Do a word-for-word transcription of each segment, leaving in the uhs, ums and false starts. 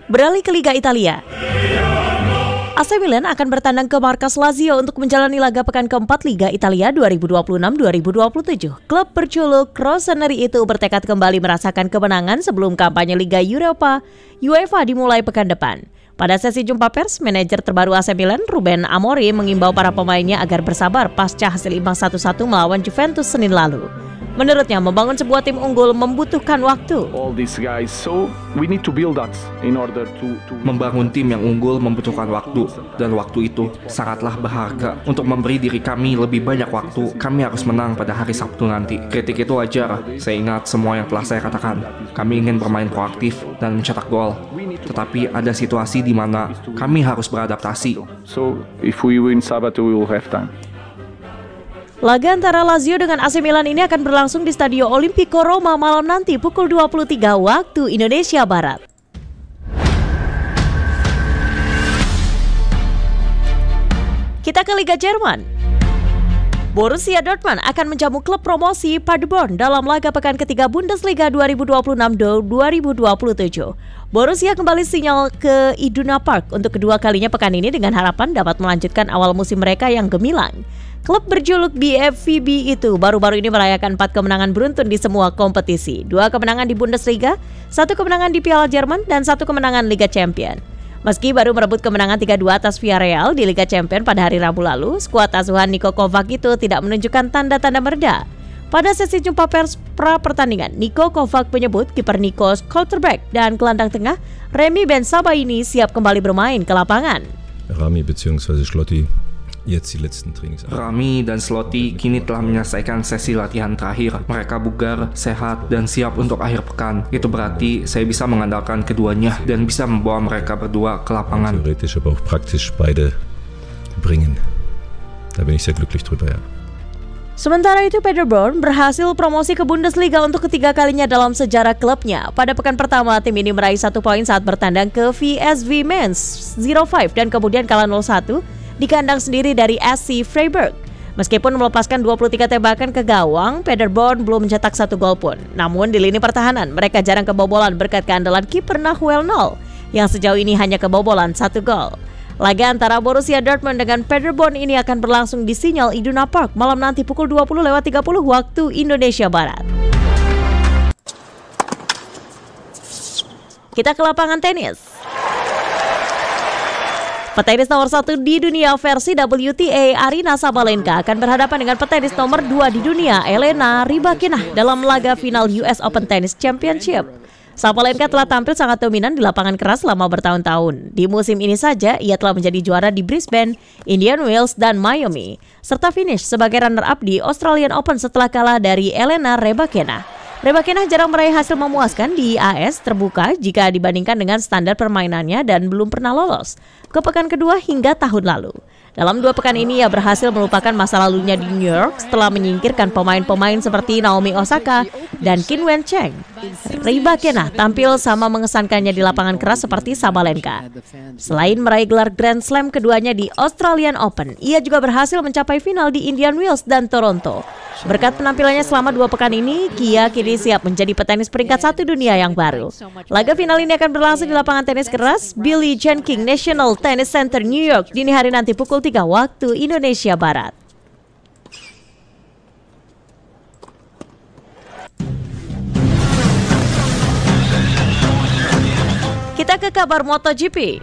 Beralih ke Liga Italia. A C Milan akan bertandang ke markas Lazio untuk menjalani laga pekan keempat Liga Italia dua ribu dua puluh enam dua ribu dua puluh tujuh. Klub berjuluk Rossoneri itu bertekad kembali merasakan kemenangan sebelum kampanye Liga Europa UEFA dimulai pekan depan. Pada sesi jumpa pers, manajer terbaru A C Milan, Ruben Amorim, mengimbau para pemainnya agar bersabar pasca hasil imbang satu satu melawan Juventus Senin lalu. Menurutnya, membangun sebuah tim unggul membutuhkan waktu. Membangun tim yang unggul membutuhkan waktu, dan waktu itu sangatlah berharga. Untuk memberi diri kami lebih banyak waktu, kami harus menang pada hari Sabtu nanti. Kritik itu wajar, saya ingat semua yang telah saya katakan. Kami ingin bermain proaktif dan mencetak gol. Tetapi ada situasi di mana kami harus beradaptasi. So, if we win Sabato, we will have time. Laga antara Lazio dengan A C Milan ini akan berlangsung di Stadio Olimpico Roma malam nanti pukul dua puluh tiga waktu Indonesia Barat. Kita ke Liga Jerman. Borussia Dortmund akan menjamu klub promosi Paderborn dalam laga pekan ketiga Bundesliga dua ribu dua puluh enam dua ribu dua puluh tujuh. Borussia kembali sinyal ke Iduna Park untuk kedua kalinya pekan ini dengan harapan dapat melanjutkan awal musim mereka yang gemilang. Klub berjuluk B F V B itu baru-baru ini merayakan empat kemenangan beruntun di semua kompetisi. Dua kemenangan di Bundesliga, satu kemenangan di Piala Jerman, dan satu kemenangan Liga Champion. Meski baru merebut kemenangan tiga dua atas Villarreal di Liga Champion pada hari Rabu lalu, skuad asuhan Niko Kovac itu tidak menunjukkan tanda-tanda mereda. Pada sesi jumpa pers pra pertandingan, Niko Kovac menyebut kiper Nico Schlotterbeck dan gelandang tengah Remy Bensebaini siap kembali bermain ke lapangan. Rami bzw. Schlotti Rami dan Sloti kini telah menyelesaikan sesi latihan terakhir. Mereka bugar, sehat, dan siap untuk akhir pekan. Itu berarti saya bisa mengandalkan keduanya dan bisa membawa mereka berdua ke lapangan. Theoretisch, aber auch praktisch beide bringen. Da bin ich sehr glücklich drüber, ya. Sementara itu, Paderborn berhasil promosi ke Bundesliga untuk ketiga kalinya dalam sejarah klubnya. Pada pekan pertama, tim ini meraih satu poin saat bertandang ke V S V Mainz nol lima dan kemudian kalah nol satu di kandang sendiri dari S C Freiburg. Meskipun melepaskan dua puluh tiga tembakan ke gawang, Paderborn belum mencetak satu gol pun. Namun di lini pertahanan, mereka jarang kebobolan berkat keandalan kiper Nahuel Nol yang sejauh ini hanya kebobolan satu gol. Laga antara Borussia Dortmund dengan Paderborn ini akan berlangsung di Sinyal Iduna Park malam nanti pukul dua puluh lewat tiga puluh waktu Indonesia Barat. Kita ke lapangan tenis. Petenis nomor satu di dunia versi W T A Aryna Sabalenka akan berhadapan dengan petenis nomor dua di dunia Elena Rybakina dalam laga final U S Open Tennis Championship. Sabalenka telah tampil sangat dominan di lapangan keras selama bertahun-tahun. Di musim ini saja ia telah menjadi juara di Brisbane, Indian Wells, dan Miami, serta finish sebagai runner-up di Australian Open setelah kalah dari Elena Rybakina. Rybakina jarang meraih hasil memuaskan di A S terbuka jika dibandingkan dengan standar permainannya dan belum pernah lolos ke pekan kedua hingga tahun lalu. Dalam dua pekan ini ia berhasil melupakan masa lalunya di New York setelah menyingkirkan pemain-pemain seperti Naomi Osaka dan Qin Wencheng. Rybakina tampil sama mengesankannya di lapangan keras seperti Sabalenka. Selain meraih gelar Grand Slam keduanya di Australian Open, ia juga berhasil mencapai final di Indian Wells dan Toronto. Berkat penampilannya selama dua pekan ini, Kia kini siap menjadi petenis peringkat satu dunia yang baru. Laga final ini akan berlangsung di lapangan tenis keras Billie Jean King National Tennis Center New York dini hari nanti pukul tiga waktu Indonesia Barat. Kita ke kabar MotoGP.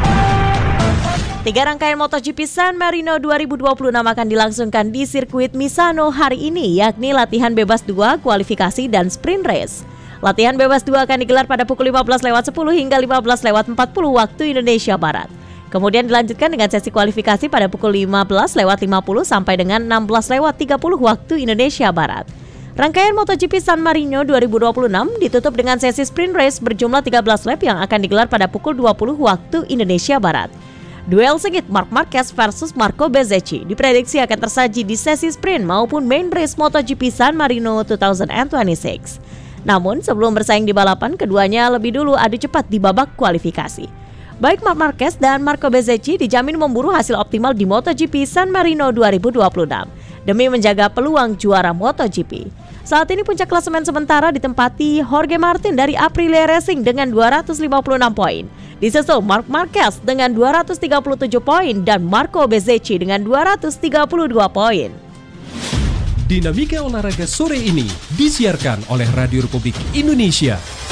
Tiga rangkaian MotoGP San Marino dua ribu dua puluh enam akan dilangsungkan di sirkuit Misano hari ini, yakni latihan bebas dua, kualifikasi, dan sprint race. Latihan bebas dua akan digelar pada pukul lima belas lewat sepuluh hingga lima belas lewat empat puluh waktu Indonesia Barat. Kemudian dilanjutkan dengan sesi kualifikasi pada pukul lima belas lewat lima puluh sampai dengan enam belas lewat tiga puluh waktu Indonesia Barat. Rangkaian MotoGP San Marino dua ribu dua puluh enam ditutup dengan sesi sprint race berjumlah tiga belas lap yang akan digelar pada pukul dua puluh waktu Indonesia Barat. Duel sengit Marc Marquez versus Marco Bezzecchi diprediksi akan tersaji di sesi sprint maupun main race MotoGP San Marino dua ribu dua puluh enam. Namun sebelum bersaing di balapan, keduanya lebih dulu adu cepat di babak kualifikasi. Baik Marc Marquez dan Marco Bezzecchi dijamin memburu hasil optimal di MotoGP San Marino dua ribu dua puluh enam demi menjaga peluang juara MotoGP. Saat ini puncak klasemen sementara ditempati Jorge Martin dari Aprilia Racing dengan dua ratus lima puluh enam poin. Disusul Marc Marquez dengan dua ratus tiga puluh tujuh poin dan Marco Bezzecchi dengan dua ratus tiga puluh dua poin. Dinamika olahraga sore ini disiarkan oleh Radio Republik Indonesia.